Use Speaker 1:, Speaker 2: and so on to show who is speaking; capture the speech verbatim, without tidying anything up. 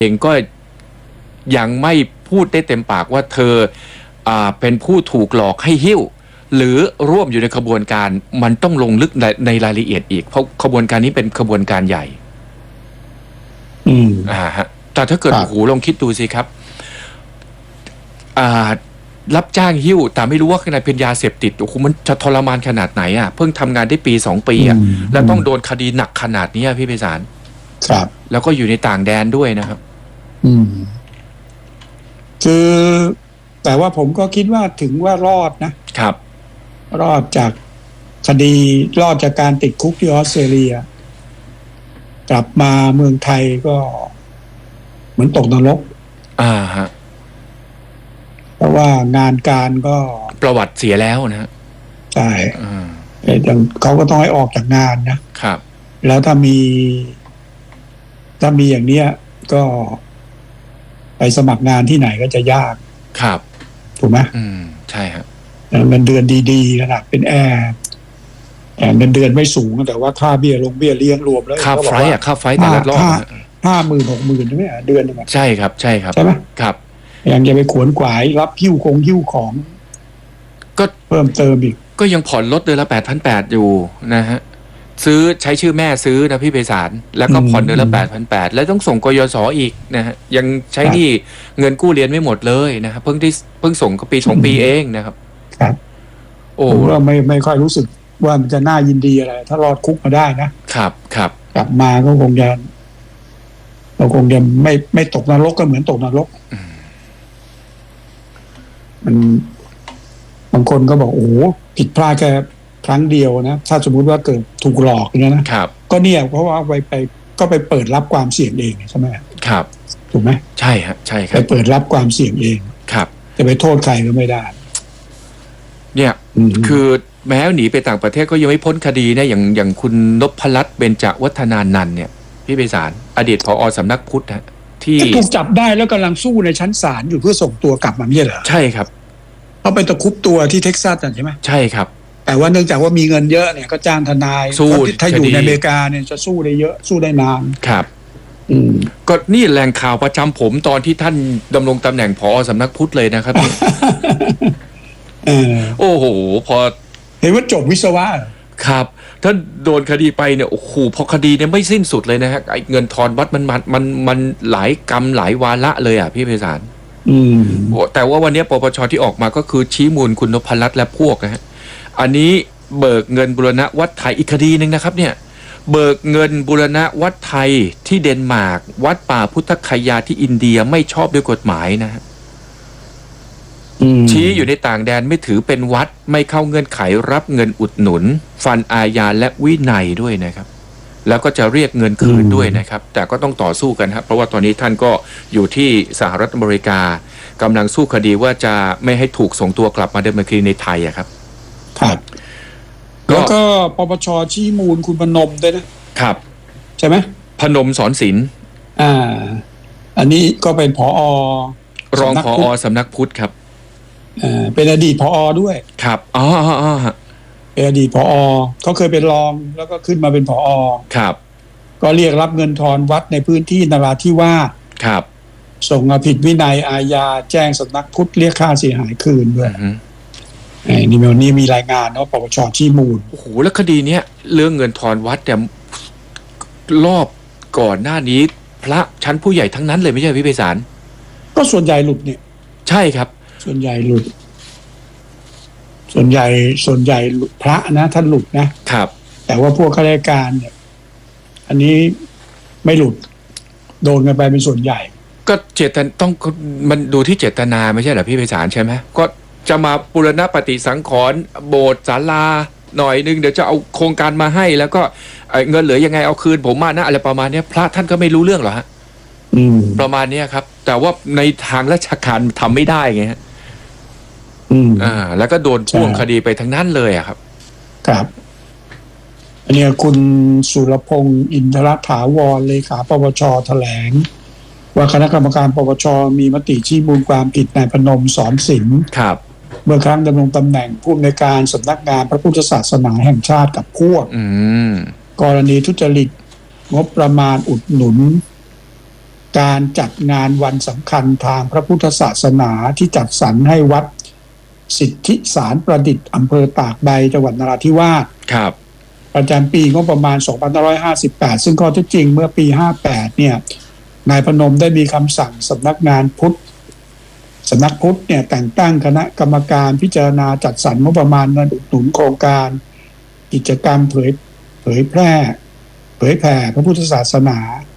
Speaker 1: เองก็ยังไม่พูดได้เต็มปากว่าเธออ่าเป็นผู้ถูกหลอกให้หิ้วหรือร่วมอยู่ในขบวนการมันต้องลงลึกในในรายละเอียดอีกเพราะขบวนการนี้เป็นขบวนการใหญ่
Speaker 2: อืม
Speaker 1: อ่าฮะแต่ถ้าเกิดโอ้โหลองคิดดูสิครับอ่ารับจ้างหิ้วแต่ไม่รู้ว่าข้างในเป็นยาเสพติดโอ้โหมันจะทรมานขนาดไหนอ่ะเพิ่งทำงานได้ปีสองปีอ่ะแล้วต้องโดนคดีหนักขนาดนี้พี่ไพศาล
Speaker 2: ครับ
Speaker 1: แล้วก็อยู่ในต่างแดนด้วยนะครับ
Speaker 2: อืมคือแต่ว่าผมก็คิดว่าถึงว่ารอดนะครับรอดจากคดีรอดจากการติดคุกที่ออสเตรเลียกลับมาเมืองไทยก็เหมือนตกนรก
Speaker 1: อ่าฮะ
Speaker 2: เพราะว่างานการก็
Speaker 1: ประวัติเสียแล้วนะฮะ
Speaker 2: ใช่แต่เขาก็ต้องให้ออกจากงานนะครับแล้วถ้ามีถ้ามีอย่างเนี้ยก็ไปสมัครงานที่ไหนก็จะยาก
Speaker 1: ครับ
Speaker 2: ถูกไหม
Speaker 1: อืมใช่ฮะ
Speaker 2: เงินเดือนดีๆขนาดเป็นแอร์เงินเดือนไม่สูงแต่ว่าค่าเบี้ยลงเบี้ยเลี้ยงรวมแล้ว
Speaker 1: ค่าไฟอ่ะค่าไฟแต่ละรอบ
Speaker 2: ห้าหมื่นหกหมื่นใช่ไหมเดือนนึง
Speaker 1: ใช่ครับใช่ครับ
Speaker 2: ใช่ไหม
Speaker 1: ครับ
Speaker 2: ยังจะไปขวนขวายรับหิ้วคงหิ้วของ
Speaker 1: ก็
Speaker 2: เพิ่มเติมอีก
Speaker 1: ก็ยังผ่อนรถเดือนละแปดพันแปดอยู่นะฮะซื้อใช้ชื่อแม่ซื้อนะพี่ไพศาลแล้วก็ผ่อนเดือนละแปดพันแปดแล้วต้องส่งกยศอีกนะฮะยังใช้หนี้เงินกู้เรียนไม่หมดเลยนะครับเพิ่งที่เพิ่งส่งก็ปีสองปีเองนะครับ
Speaker 2: ครับโอ้ก็ไม่ไม่ค่อยรู้สึกว่ามันจะน่ายินดีอะไรถ้ารอดคุกมาได้นะครับ
Speaker 1: ครับ
Speaker 2: กลับมาก็คงจะเราคงจะไม่ไม่ตกนรกก็เหมือนตกนรกมันบางคนก็บอกโอ้โหผิดพลาดแค่ครั้งเดียวนะถ้าสมมุติว่าเกิดถูกหลอกเนี่ยนะครับก็เนี่ยเพราะว่าไปไปก็ไปเปิดรับความเสี่ยงเองใช่ไหม
Speaker 1: ครับ
Speaker 2: ถูกไหม
Speaker 1: ใช่ฮะใช่ครับ
Speaker 2: ไปเปิดรับความเสี่ยงเอง
Speaker 1: ครับ
Speaker 2: จะไปโทษใครก็ไม่ได้
Speaker 1: เนี่ยคือแม้หนีไปต่างประเทศก็ยังไม่พ้นคดีนะอย่างอย่างคุณนพรัตน์เบญจวัฒนานันท์เนี่ยพี่ไพศาลอดีตผอ.สำนักพุทธฮะที่
Speaker 2: ถูกจับได้แล้วกำลังสู้ในชั้นศาลอยู่เพื่อส่งตัวกลับมาไม่ใช่เหรอ
Speaker 1: ใช่ครับ
Speaker 2: เขาไปตะคุบตัวที่เท็กซัสใช่ไหม
Speaker 1: ใช่ครับ
Speaker 2: แต่ว่าเนื่องจากว่ามีเงินเยอะเนี่ยก็จ้างทนาย
Speaker 1: สู้
Speaker 2: ถ้าอยู่ในอเมริกาเนี่ยจะสู้ได้เยอะสู้ได้นาน
Speaker 1: ครับ
Speaker 2: อืม
Speaker 1: ก็นี่แหล่งข่าวประจำผมตอนที่ท่านดำรงตำแหน่งผอ.สำนักพุทธเลยนะครับ
Speaker 2: เออ
Speaker 1: โอ้โหพอ
Speaker 2: เห็นว่าจบวิศวะ
Speaker 1: ครับถ้าโดนคดีไปเนี่ยโอ้โหพอคดีเนี่ยไม่สิ้นสุดเลยนะฮะไอ้เงินทอนวัดมันมันมันมันหลายกรรมหลายวาระเลยอ่ะพี่ไพศาล
Speaker 2: อืม
Speaker 1: แต่ว่าวันนี้ปปชที่ออกมาก็คือชี้มูลคุณนพรัตน์และพวกนะฮะอันนี้เบิกเงินบูรณะวัดไทยอีกคดีนึงนะครับเนี่ยเบิกเงินบูรณะวัดไทยที่เดนมาร์กวัดป่าพุทธคยาที่อินเดียไม่ชอบด้วยกฎหมายนะฮะชี้อยู่ในต่างแดนไม่ถือเป็นวัดไม่เข้าเงื่อนไขรับเงินอุดหนุนฟันอาญาและวินัยด้วยนะครับแล้วก็จะเรียกเงินคืนด้วยนะครับแต่ก็ต้องต่อสู้กันครับเพราะว่าตอนนี้ท่านก็อยู่ที่สหรัฐอเมริกากำลังสู้คดีว่าจะไม่ให้ถูกส่งตัวกลับมาดำเนินคดีในไทยอะครับ
Speaker 2: ครับแล้วก็ปปชชี้มูลคุณพนมด้วยนะครับใช่ไหม
Speaker 1: พนมสอนศิลป์
Speaker 2: อ่าอันนี้ก็เป็นผอ.
Speaker 1: รองผอ.สำนักพุทธครับ
Speaker 2: อ่าเป็นอดีตผอ.ด้วย
Speaker 1: ครับอ๋ออ๋อ
Speaker 2: เป็นอดีตผอ.เขาเคยเป็นรองแล้วก็ขึ้นมาเป็นผอ.
Speaker 1: ครับ
Speaker 2: ก็เรียกรับเงินทอนวัดในพื้นที่นราธิวาส
Speaker 1: ครับ
Speaker 2: ส่งผิดวินัยอาญาแจ้งสำนักพุทธเรียกค่าเสียหายคืนด้วยไอ้นี่วันนี้มีรายงานเนาะปปชชี้มูล
Speaker 1: โอ้โหแล้วคดีเนี้ยเรื่องเงินทอนวัดแต่รอบก่อนหน้านี้พระชั้นผู้ใหญ่ทั้งนั้นเลยไม่ใช่พี่ไพศาล
Speaker 2: ก็ส่วนใหญ่หลุดเนี่ย
Speaker 1: ใช่ครับ
Speaker 2: ส่วนใหญ่หลุดส่วนใหญ่ส่วนใหญ่พระนะท่านหลุดนะครับแต่ว่าพวกข้าราชการเนี่ยอันนี้ไม่หลุดโดนกันไปเป็นส่วนใหญ่
Speaker 1: ก็เจตนาต้องมันดูที่เจตนาไม่ใช่เหรอพี่ไพศาลใช่ไหมก็จะมาบูรณะปฏิสังขรณ์โบสถ์ศาลาหน่อยนึงเดี๋ยวจะเอาโครงการมาให้แล้วก็เงินเหลือยังไงเอาคืนผมมานะอะไรประมาณนี้พระท่านก็ไม่รู้เรื่องหรอฮะประมาณนี้ครับแต่ว่าในทางราชการทำไม่ได้ไงฮะอ่าแล้วก็โดนพ่วงคดีไปทั้งนั้นเลยอะครับ
Speaker 2: ครับอันนี้คุณสุรพงษ์อินทรถาวรเลขาปปชแถลงว่าคณะกรรมการปปชมีมติชี้มูลความผิดนายพนมสอนศิลป์
Speaker 1: ครับ
Speaker 2: เมื่อครั้งดำรงตำแหน่งผู้อำนวยการสำนักงานพระพุทธศาสนาแห่งชาติกับพวกกรณีทุจริตงบประมาณอุดหนุนการจัดงานวันสำคัญทางพระพุทธศาสนาที่จัดสรรให้วัดสิทธิสารประดิษฐ์อำเภอตากใบจังหวัดนราธิวาส
Speaker 1: ครับ
Speaker 2: ประจำปีงบประมาณ สองพันห้าร้อยห้าสิบแปด ซึ่งข้อเท็จจริงเมื่อปี ห้าแปด เนี่ยนายพนมได้มีคำสั่งสำนักงานพุทธสำนักพุทธเนี่ยแต่งตั้งคณะกรรมการพิจารณาจัดสรรงบประมาณเงินอุดหนุนโครงการกิจกรรมเผยเผยแพร่เผยแผ่พระพุทธศาสนา